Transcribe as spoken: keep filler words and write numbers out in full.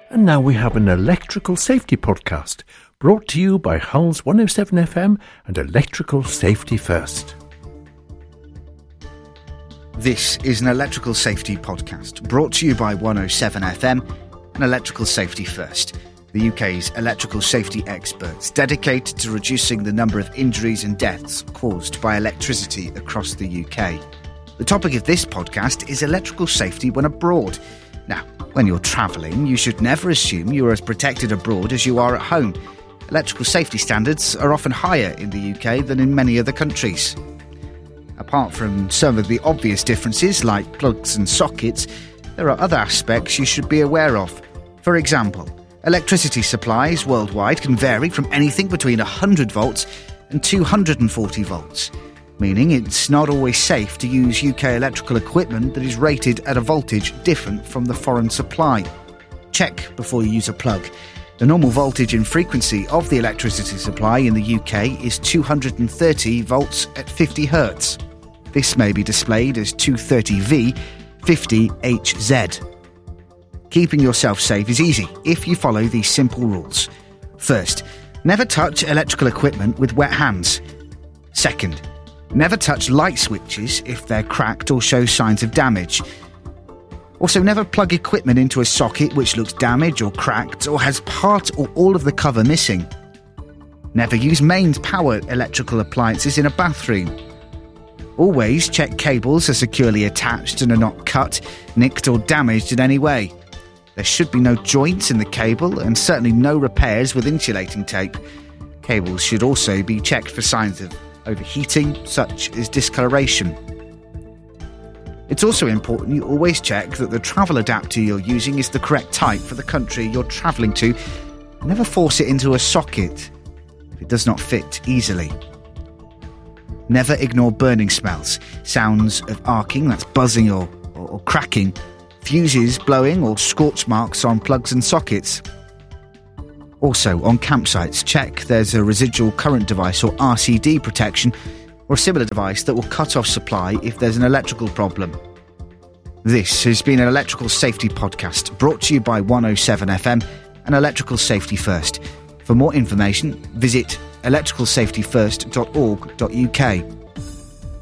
And now we have an electrical safety podcast brought to you by Hull's one oh seven F M and Electrical Safety First. This is an electrical safety podcast brought to you by one oh seven F M and Electrical Safety First, the U K's electrical safety experts dedicated to reducing the number of injuries and deaths caused by electricity across the U K. The topic of this podcast is electrical safety when abroad. Now, when you're travelling, you should never assume you're as protected abroad as you are at home. Electrical safety standards are often higher in the U K than in many other countries. Apart from some of the obvious differences like plugs and sockets, there are other aspects you should be aware of. For example, electricity supplies worldwide can vary from anything between one hundred volts and two hundred forty volts, meaning it's not always safe to use U K electrical equipment that is rated at a voltage different from the foreign supply. Check before you use a plug. The normal voltage and frequency of the electricity supply in the U K is two hundred thirty volts at fifty hertz. This may be displayed as two thirty V, fifty H Z. Keeping yourself safe is easy if you follow these simple rules. First, never touch electrical equipment with wet hands. Second, never touch light switches if they're cracked or show signs of damage. Also, never plug equipment into a socket which looks damaged or cracked or has part or all of the cover missing. Never use mains power electrical appliances in a bathroom. Always check cables are securely attached and are not cut, nicked or damaged in any way. There should be no joints in the cable and certainly no repairs with insulating tape. Cables should also be checked for signs of overheating, such as discoloration. It's also important you always check that the travel adapter you're using is the correct type for the country you're travelling to. Never force it into a socket if it does not fit easily. Never ignore burning smells, sounds of arcing, that's buzzing or, or, or cracking, fuses blowing or scorch marks on plugs and sockets. Also, on campsites, check there's a residual current device or R C D protection or a similar device that will cut off supply if there's an electrical problem. This has been an electrical safety podcast brought to you by one oh seven F M and Electrical Safety First. For more information, visit electrical safety first dot org dot U K.